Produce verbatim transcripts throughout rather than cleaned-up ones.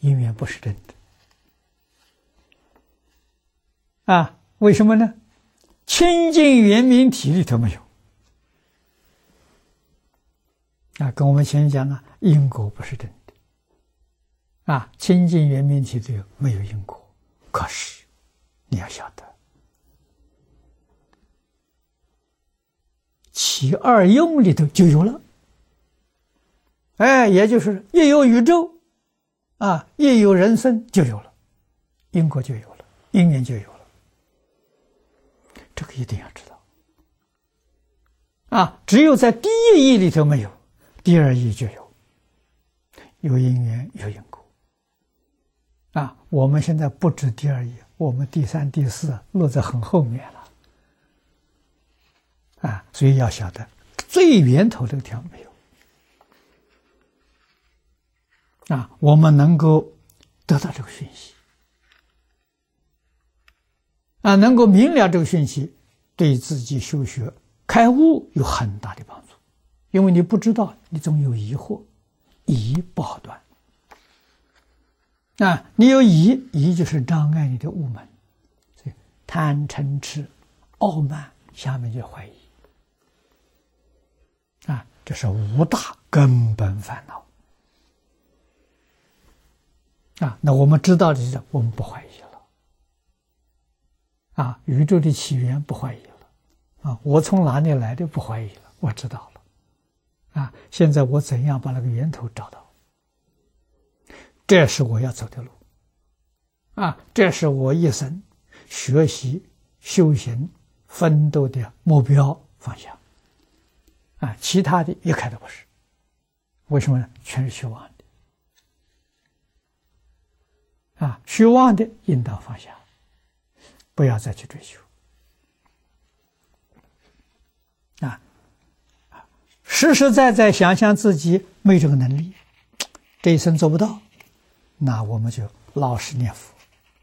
因缘不是真的。啊，为什么呢？清净圆明体里头没有。啊，跟我们前面讲了，因果不是真的。啊，清净圆明体里头没有因果，可是你要晓得，其二用里头就有了。哎，也就是一有宇宙，啊，一有人生就有了，因果就有了，因缘就有了。这个一定要知道。啊，只有在第一义里头没有，第二义就有，有因缘有因果。啊，我们现在不止第二义，我们第三、第四落在很后面了。啊，所以要晓得最源头这个条没有。啊，我们能够得到这个讯息，啊，能够明了这个讯息，对自己修学开悟有很大的帮助。因为你不知道，你总有疑惑，疑不好断。啊，你有疑，疑就是障碍你的悟门，所以贪嗔痴、傲慢，下面就怀疑。啊，这是五大根本烦恼。啊，那我们知道的是，我们不怀疑了。啊，宇宙的起源不怀疑了。啊，我从哪里来的不怀疑了，我知道了。啊，现在我怎样把那个源头找到？这是我要走的路。啊，这是我一生学习、修行、奋斗的目标方向。啊，其他的一概都不是。为什么呢？全是虚妄的。啊，虚妄的应当放下，不要再去追求。啊，实实在在想象自己没这个能力，这一生做不到，那我们就老实念佛。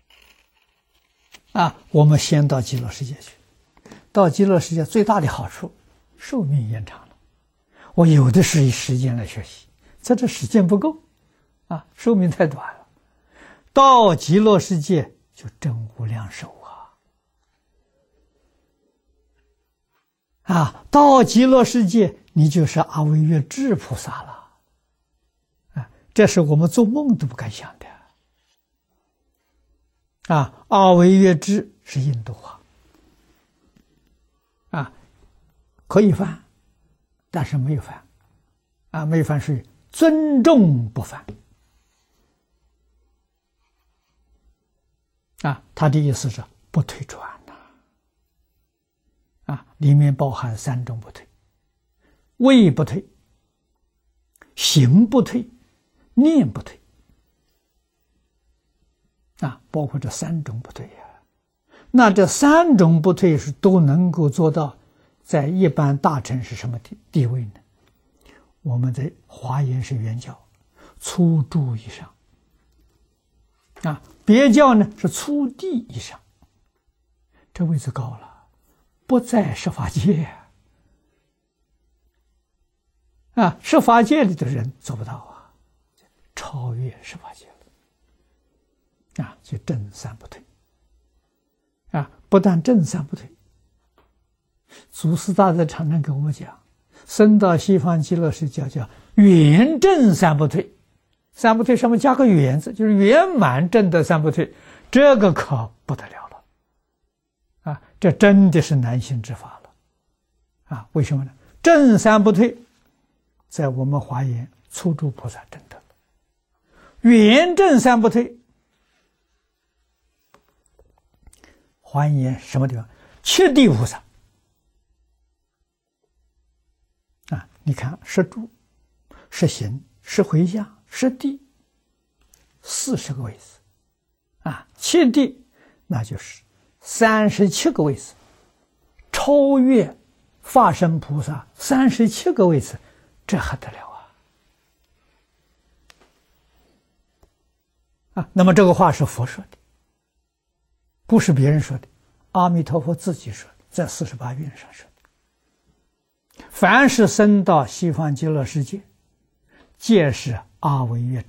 啊，我们先到极乐世界去，到极乐世界最大的好处，寿命延长了。我有的是时间来学习，在这时间不够，啊，寿命太短了。到极乐世界就真无量寿啊！啊，到极乐世界你就是阿惟越致菩萨了，啊，这是我们做梦都不敢想的。啊，阿惟越致是印度话，啊，可以翻，但是没有翻，啊，没有翻是尊重不翻。啊，他的意思是不退转呐、啊，啊，里面包含三种不退：位不退、行不退、念不退。啊，包括这三种不退呀、啊。那这三种不退是都能够做到，在一般大乘是什么地地位呢？我们在华严是圆教，初住以上。啊，别教呢是初地以上，这位置高了，不在十法界啊，十法界里的人做不到啊，超越十法界了啊，就正三不退啊，不但正三不退，祖师大德常常跟我们讲，升到西方极乐世界叫圆正三不退。三不退上面加个圆字，就是圆满正的三不退，这个可不得了了啊！这真的是难行之法了啊！为什么呢？正三不退在我们华严初住菩萨证得了，圆正三不退华严什么地方？七地菩萨啊！你看十住、十行、十回向、十地，四十个位置，啊，七地那就是三十七个位置，超越法身菩萨三十七个位置，这还得了啊！啊，那么这个话是佛说的，不是别人说的，阿弥陀佛自己说的，在四十八愿上说的。凡是升到西方极乐世界，皆是阿惟越